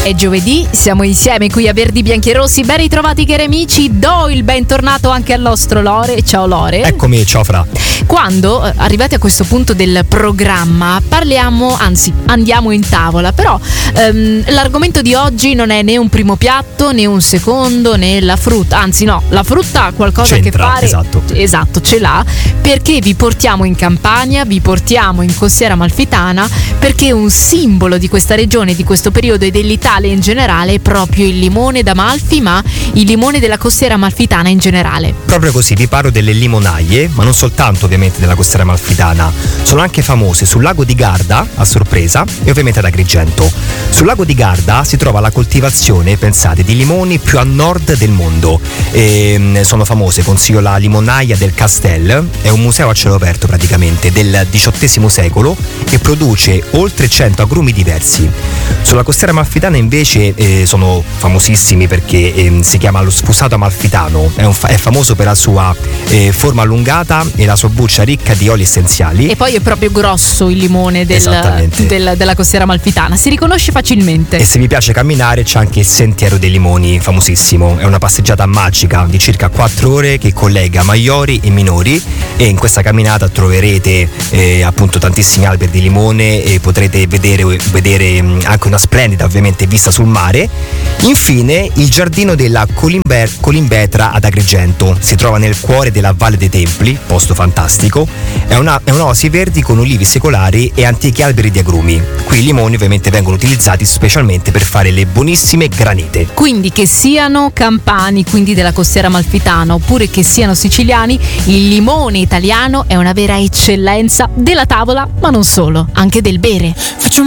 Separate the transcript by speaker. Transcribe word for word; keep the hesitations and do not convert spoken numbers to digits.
Speaker 1: È giovedì, siamo insieme qui a Verdi Bianchi e Rossi. Ben ritrovati cari amici, do il bentornato anche al nostro Lore. Ciao Lore.
Speaker 2: Eccomi, ciao Fra.
Speaker 1: Quando, arrivati a questo punto del programma, parliamo, anzi andiamo in tavola, però ehm, l'argomento di oggi non è né un primo piatto, né un secondo, né la frutta, anzi no, la frutta ha qualcosa
Speaker 2: C'entra,
Speaker 1: a che fare.
Speaker 2: esatto.
Speaker 1: Esatto, ce l'ha, perché vi portiamo in Campania, vi portiamo in Costiera Amalfitana, perché un simbolo di questa regione, di questo periodo e dell'Italia in generale è proprio il limone d'Amalfi, ma il limone della Costiera Amalfitana in generale.
Speaker 2: Proprio così, vi parlo delle limonaie, ma non soltanto ovviamente della Costiera Amalfitana, sono anche famose sul lago di Garda, a sorpresa, e ovviamente ad Agrigento. Sul lago di Garda si trova la coltivazione, pensate, di limoni più a nord del mondo. E sono famose, consiglio la limonaia del Castel, è un museo a cielo aperto praticamente del diciottesimo secolo e produce oltre cento agrumi diversi. Sulla Costiera Amalfitana invece eh, sono famosissimi perché eh, si chiama lo sfusato amalfitano, è, un fa- è famoso per la sua eh, forma allungata e la sua buccia ricca di oli essenziali.
Speaker 1: E poi è proprio grosso il limone del, del, della Costiera Amalfitana, si riconosce facilmente.
Speaker 2: E se vi piace camminare c'è anche il Sentiero dei Limoni, famosissimo, è una passeggiata magica di circa quattro ore che collega maiori e minori, e in questa camminata troverete eh, appunto tantissimi alberi di limone e potrete vedere, vedere anche una splendida ovviamente vista sul mare. Infine il giardino della Colimber- Colimbetra ad Agrigento, si trova nel cuore della Valle dei Templi, posto fantastico, è, una, è un'oasi verdi con ulivi secolari e antichi alberi di agrumi. Qui i limoni ovviamente vengono utilizzati specialmente per fare le buonissime granite.
Speaker 1: Quindi che siano campani, quindi della Costiera Amalfitana, oppure che siano siciliani, il limone italiano è una vera eccellenza della tavola, ma non solo, anche del bere.
Speaker 3: Faccio